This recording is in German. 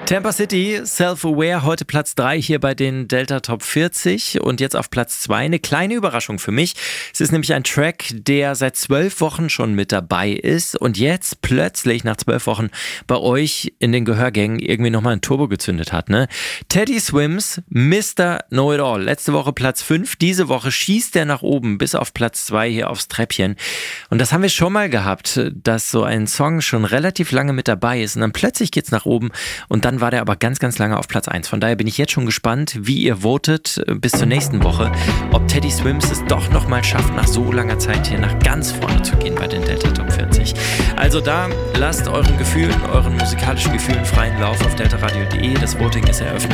Tampa City, Self-Aware, heute Platz 3 hier bei den Delta Top 40 und jetzt auf Platz 2 eine kleine Überraschung für mich. Es ist nämlich ein Track, der seit 12 Wochen schon mit dabei ist und jetzt plötzlich nach 12 Wochen bei euch in den Gehörgängen irgendwie nochmal ein Turbo gezündet hat, ne? Teddy Swims, Mr. Know-It-All, letzte Woche Platz 5, diese Woche schießt er nach oben bis auf Platz 2 hier aufs Treppchen und das haben wir schon mal gehabt, dass so ein Song schon relativ lange mit dabei ist und dann plötzlich geht's nach oben und dann war der aber ganz, ganz lange auf Platz 1. Von daher bin ich jetzt schon gespannt, wie ihr votet bis zur nächsten Woche, ob Teddy Swims es doch nochmal schafft, nach so langer Zeit hier nach ganz vorne zu gehen bei den Delta Top 40. Also da lasst euren Gefühlen, euren musikalischen Gefühlen freien Lauf auf deltaradio.de. Das Voting ist eröffnet.